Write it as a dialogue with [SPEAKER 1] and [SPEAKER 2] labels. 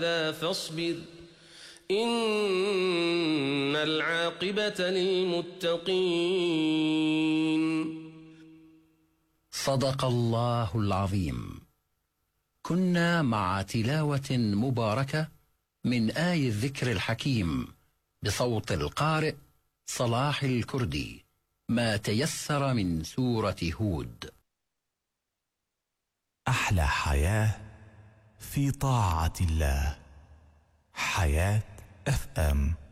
[SPEAKER 1] فاصبر إن العاقبة للمتقين.
[SPEAKER 2] صدق الله العظيم. كنا مع تلاوة مباركة من آي الذكر الحكيم بصوت القارئ صلاح الكردي، ما تيسر من سورة هود.
[SPEAKER 3] أحلى حياة في طاعة الله. حياة FM.